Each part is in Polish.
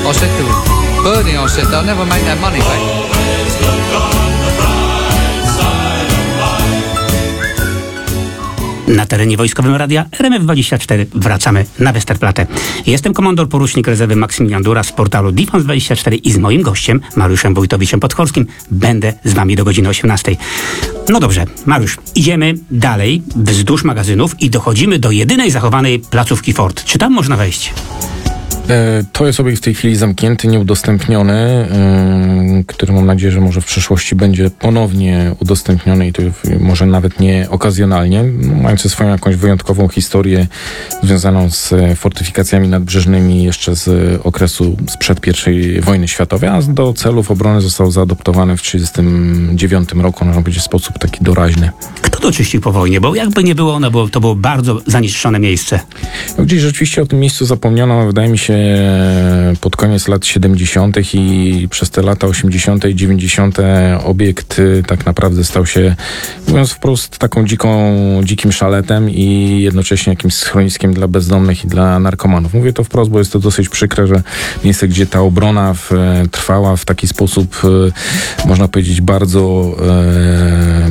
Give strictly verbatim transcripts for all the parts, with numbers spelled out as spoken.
I said to Bernie, I said, they'll never make that money back. Na terenie wojskowym radia R M F dwadzieścia cztery wracamy na Westerplatte. Jestem komandor porucznik rezerwy Maksymilian Dura z portalu Defense dwadzieścia cztery i z moim gościem, Mariuszem Wojtowiczem Podchorskim, będę z wami do godziny osiemnastej. No dobrze, Mariusz, idziemy dalej wzdłuż magazynów i dochodzimy do jedynej zachowanej placówki Ford. Czy tam można wejść? To jest obiekt w tej chwili zamknięty, nieudostępniony, yy, który mam nadzieję, że może w przyszłości będzie ponownie udostępniony i to może nawet nie okazjonalnie, mający swoją jakąś wyjątkową historię związaną z fortyfikacjami nadbrzeżnymi jeszcze z okresu sprzed pierwszej wojny światowej, a do celów obrony został zaadoptowany w tysiąc dziewięćset trzydziestym dziewiątym roku, można powiedzieć w sposób taki doraźny. Kto to czyścił po wojnie? Bo jakby nie było, no bo to było bardzo zanieczyszczone miejsce. No, gdzieś rzeczywiście o tym miejscu zapomniano, wydaje mi się, pod koniec lat siedemdziesiątych i przez te lata osiemdziesiąte i dziewięćdziesiąte obiekt tak naprawdę stał się, mówiąc wprost, taką dziką, dzikim szaletem i jednocześnie jakimś schroniskiem dla bezdomnych i dla narkomanów. Mówię to wprost, bo jest to dosyć przykre, że miejsce, gdzie ta obrona w, trwała w taki sposób, można powiedzieć, bardzo e,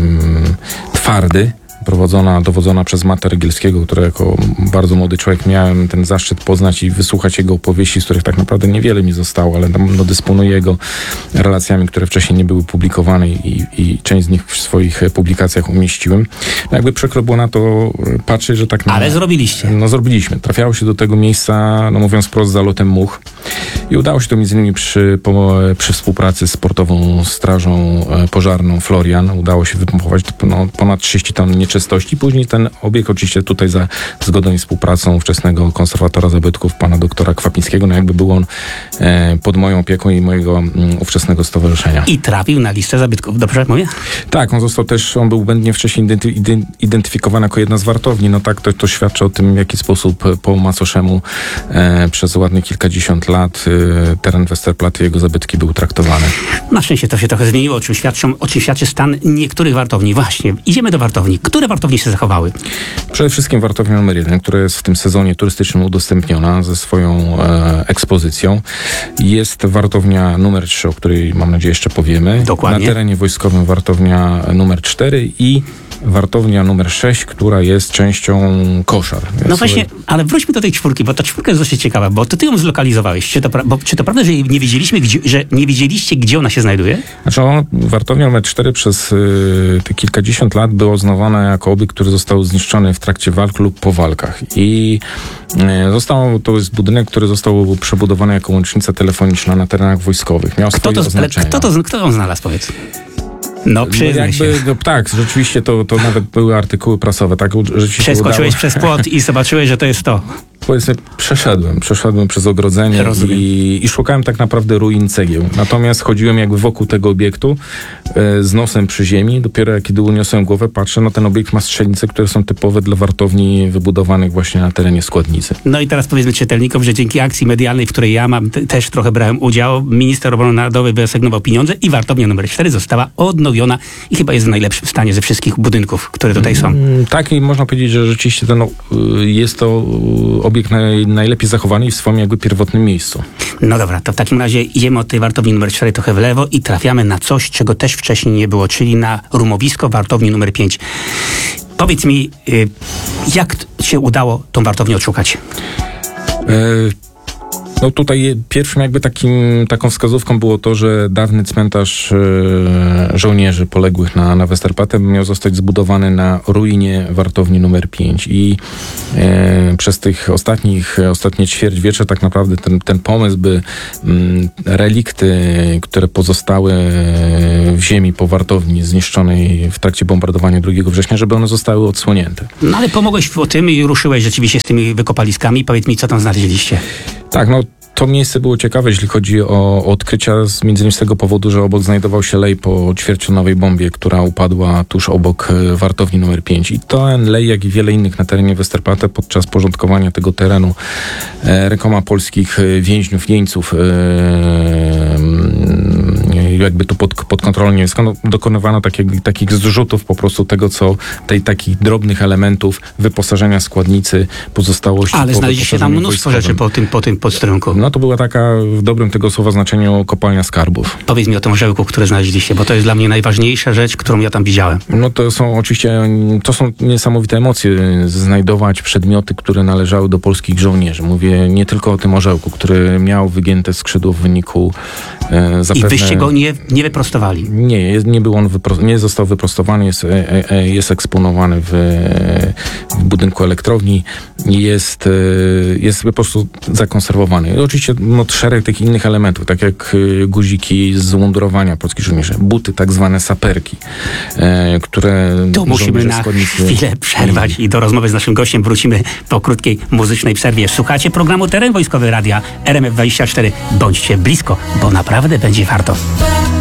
twardy, prowadzona, dowodzona przez Mata Rygielskiego, który jako bardzo młody człowiek miałem ten zaszczyt poznać i wysłuchać jego opowieści, z których tak naprawdę niewiele mi zostało, ale no, dysponuję jego relacjami, które wcześniej nie były publikowane i, i część z nich w swoich publikacjach umieściłem. No, jakby przykro było na to patrzeć, że tak... No, ale zrobiliście. No zrobiliśmy. Trafiało się do tego miejsca, no mówiąc wprost, zalotem much i udało się to między innymi przy, po, przy współpracy z Portową Strażą Pożarną Florian. Udało się wypompować no, ponad trzydzieści ton nieczystości. Później ten obiekt oczywiście tutaj za zgodą i współpracą ówczesnego konserwatora zabytków, pana doktora Kwapińskiego, no jakby był on e, pod moją opieką i mojego m, ówczesnego stowarzyszenia. I trafił na listę zabytków, dobrze mówię? Tak, on został też, on był błędnie wcześniej identy, identyfikowany jako jedna z wartowni, no tak, to, to świadczy o tym, w jaki sposób po macoszemu e, przez ładnych kilkadziesiąt lat e, teren Westerplatte i jego zabytki był traktowany. Na szczęście to się trochę zmieniło, o czym, świadczą, o czym świadczy stan niektórych wartowni. Właśnie, idziemy do wartowni. Które wartownie się zachowały? Przede wszystkim wartownia numer jeden, która jest w tym sezonie turystycznym udostępniona ze swoją e, ekspozycją. Jest wartownia numer trzy, o której mam nadzieję jeszcze powiemy. Dokładnie. Na terenie wojskowym wartownia numer cztery i wartownia numer sześć, która jest częścią koszar. No jest właśnie, sobie... ale wróćmy do tej czwórki, bo ta czwórka jest dosyć ciekawa, bo to ty ją zlokalizowałeś. Czy to, pra- bo, czy to prawda, że nie wiedzieliśmy, gdzie, że nie wiedzieliście, gdzie ona się znajduje? Znaczy, on, wartownia numer cztery przez y, te kilkadziesiąt lat była uznawana jako obiekt, który został zniszczony w trakcie walk lub po walkach. I y, został, to jest budynek, który został przebudowany jako łącznica telefoniczna na terenach wojskowych. Miał kto, to, ale kto, to, kto ją znalazł, powiedz? No, przyznaj no, jakby, no, tak, rzeczywiście to, to nawet były artykuły prasowe. Tak, przeskoczyłeś przez płot i zobaczyłeś, że to jest to. Powiedzmy, przeszedłem, przeszedłem przez ogrodzenie i, i szukałem tak naprawdę ruin cegieł. Natomiast chodziłem jakby wokół tego obiektu e, z nosem przy ziemi. Dopiero kiedy uniosłem głowę, patrzę, no ten obiekt ma strzelnice, które są typowe dla wartowni wybudowanych właśnie na terenie składnicy. No i teraz powiedzmy czytelnikom, że dzięki akcji medialnej, w której ja mam, t- też trochę brałem udział, minister obrony narodowej wyasygnował pieniądze i wartownia numer cztery została odnowiona i chyba jest w najlepszym stanie ze wszystkich budynków, które tutaj są. Mm, tak, i można powiedzieć, że rzeczywiście ten, jest to obiekt Naj, najlepiej zachowany i w swoim jakby pierwotnym miejscu. No dobra, to w takim razie idziemy od tej wartowni numer cztery trochę w lewo i trafiamy na coś, czego też wcześniej nie było, czyli na rumowisko wartowni numer pięć. Powiedz mi, y, jak się udało tą wartownię odszukać? Y- No tutaj pierwszym jakby takim, taką wskazówką było to, że dawny cmentarz e, żołnierzy poległych na, na Westerplatte miał zostać zbudowany na ruinie wartowni numer pięć i e, przez tych ostatnich, ostatnie ćwierćwiecze tak naprawdę ten, ten pomysł, by m, relikty, które pozostały w ziemi po wartowni zniszczonej w trakcie bombardowania drugiego września, żeby one zostały odsłonięte. No ale pomogłeś w tym i ruszyłeś rzeczywiście z tymi wykopaliskami. Powiedz mi, co tam znaleźliście? Tak, no to miejsce było ciekawe, jeśli chodzi o, o odkrycia, z, między innymi z tego powodu, że obok znajdował się lej po ćwiercionowej bombie, która upadła tuż obok e, wartowni numer pięć. I ten lej, jak i wiele innych na terenie Westerplatte podczas porządkowania tego terenu e, rękoma polskich więźniów, jeńców, e, jakby to pod, pod kontrolą niemiecką. No, dokonywano takich, takich zrzutów po prostu tego, co tej takich drobnych elementów wyposażenia składnicy, pozostałości. Ale po znaleźliście tam mnóstwo wojskowym. rzeczy po tym, po tym posterunku. No to była taka w dobrym tego słowa znaczeniu kopalnia skarbów. Powiedz mi o tym orzełku, które znaleźliście, bo to jest dla mnie najważniejsza rzecz, którą ja tam widziałem. No to są oczywiście, to są niesamowite emocje, znajdować przedmioty, które należały do polskich żołnierzy. Mówię nie tylko o tym orzełku, który miał wygięte skrzydło w wyniku e, zapewne... I wyście go nie, nie wyprostowali. Nie, jest, nie, był on wypro, nie został wyprostowany, jest, e, e, jest eksponowany w, w budynku elektrowni, jest, e, jest po prostu zakonserwowany. I oczywiście no, szereg tych innych elementów, tak jak e, guziki z mundurowania polskich żołnierzy, buty, tak zwane saperki, e, które... Tu musimy na składnicy... chwilę przerwać i do rozmowy z naszym gościem wrócimy po krótkiej muzycznej przerwie. Słuchacie programu Teren Wojskowy Radia R M F dwadzieścia cztery. Bądźcie blisko, bo naprawdę będzie warto.